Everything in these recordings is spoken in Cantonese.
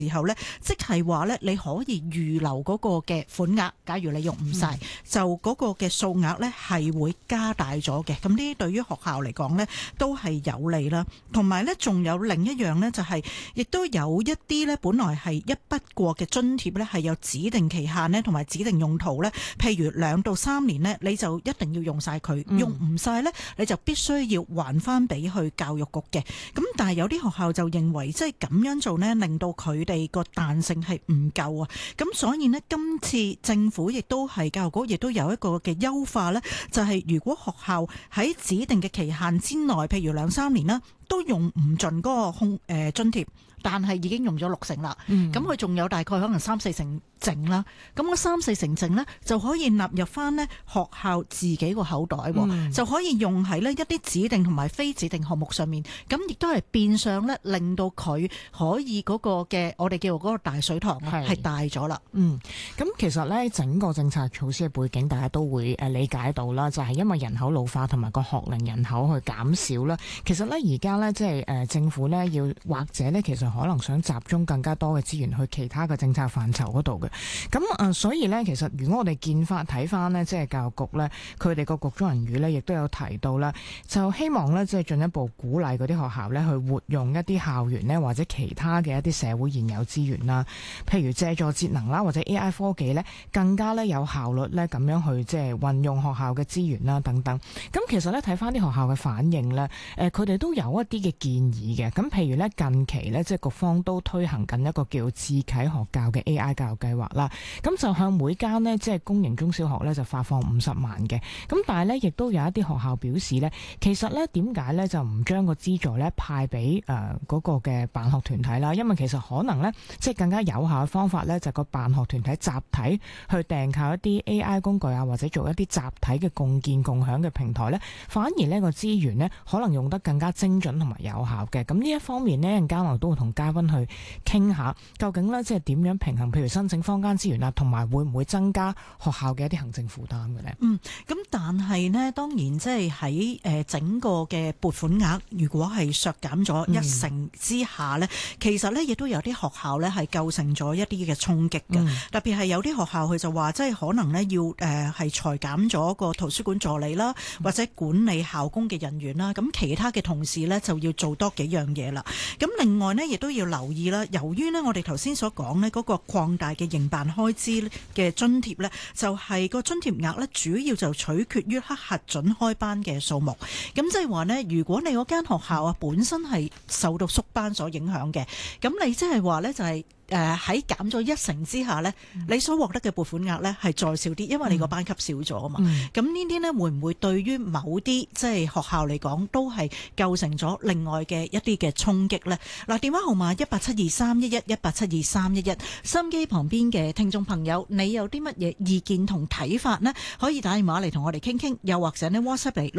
時候咧，即係話咧，你可以預留嗰個嘅款額，假如你用唔晒，就嗰個嘅數額咧係會加大咗嘅。咁呢啲對於學校嚟講咧，都係有利啦。同埋咧，仲有另一樣咧，就係亦都有一啲咧，本來係一筆過嘅津貼咧，係有指定期限咧，同埋指定用途咧。譬如2到3年咧，你就一定要用晒佢，用唔晒咧，你就必須要還翻俾去教育局嘅。咁但係有啲學校就認為，即係咁樣做咧，令到佢哋個彈性係唔夠啊，咁所以呢，今次政府亦都係教育局亦都有一個嘅優化呢，就係如果學校喺指定嘅期限之內，譬如2-3年啦，都用唔盡嗰個津貼，但係已經用咗60%啦，咁佢仲有大概可能3-4成剩啦，咁嗰3-4成剩呢，就可以納入翻呢學校自己個口袋，就可以用喺呢一啲指定同埋非指定項目上面，咁亦都係變相呢，令到佢可以嗰個嘅我哋叫做嗰個大水塘係大咗啦。 咁其實呢，整個政策措施嘅背景，大家都會理解到啦，就係因為人口老化同埋個學齡人口去減少啦。其實呢，而家呢，即係政府呢，要或者呢，其實可能想集中更加多嘅資源去其他嘅政策範疇嗰度嘅。咁所以咧，其實如果我哋睇翻呢，即係教育局咧，佢哋個局長人語咧，亦都有提到啦，就希望咧，即係進一步鼓勵嗰啲學校咧，去活用一啲校園咧，或者其他嘅一啲社會現有資源啦，譬如借助節能啦，或者 AI 科技咧，更加咧有效率咧，咁樣去即係運用學校嘅資源啦，等等。咁其實咧，睇翻啲學校嘅反應咧，佢哋都有一啲嘅建議嘅。咁譬如咧，近期咧，即係局方都推行緊一個叫智啟學教嘅 AI 教育計劃啦。咁就向每間呢，即係公營中小學咧，就發放50萬嘅。咁但係咧，亦都有一啲學校表示咧，其實咧點解咧就唔將個資助咧派俾嗰個嘅辦學團體啦？因為其實可能咧，即係更加有效嘅方法咧，就個辦學團體集體去訂購一啲 AI 工具啊，或者做一啲集體嘅共建共享嘅平台咧，反而呢個資源咧可能用得更加精準同埋有效嘅。咁呢一方面呢，陣間我都會同嘉賓去傾下，究竟咧即係點樣平衡，譬如申請坊間資源啊，同埋會唔會增加學校嘅一啲行政負擔嘅咧？ 咁但係呢，當然即係喺整個嘅撥款額，如果係削減咗1成之下呢，其實呢亦都有啲學校呢係構成咗一啲嘅衝擊嘅。特別係有啲學校佢就話，即係可能呢要係裁減咗個圖書館助理啦，或者管理校工嘅人員啦，咁其他嘅同事呢就要做多幾樣嘢啦。咁另外呢，亦都要留意啦，由於呢我哋頭先所講呢嗰個擴大嘅營辦開支嘅津貼呢，就係個津貼額呢，主要就取決於核准開班嘅數目。咁即係話呢，如果你嗰間學校啊本身係受到縮班所影響嘅，咁你即係話呢，就係喺減咗1成之下呢，你所獲得嘅撥款額呢係再少啲，因為你個班級少咗啊嘛。咁呢啲呢會唔會對於某啲即係學校嚟講都係構成咗另外嘅一啲嘅衝擊呢？嗱，電話號碼1872311，1872311，收音機旁邊嘅聽眾朋友，你有啲乜嘢意見同睇法呢？可以打電話嚟同我哋傾傾，又或者呢 WhatsApp 嚟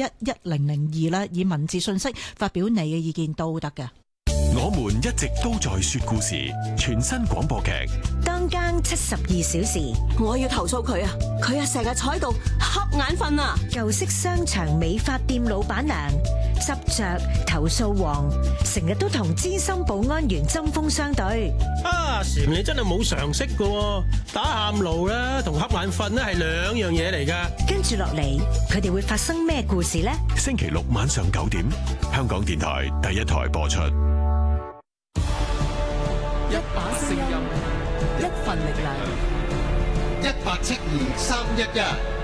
68911002啦，以文字信息發表你嘅意見都得㗎。 我們一直都在說故事，全新廣播劇當更72小時。 我要投訴佢啊！佢成日坐喺度瞌眼瞓啊！ 舊式商場美髮店老闆娘執着投訴王，成日都同資深保安員針鋒相對。 禪你真係冇常識㗎，打喊路啦同瞌眼瞓咧係兩樣嘢嚟㗎。 跟住落嚟，佢哋會發生咩故事呢？ 星期六晚上9點，香港電台第一台播出。 一把聲音，一份力量。 1872-311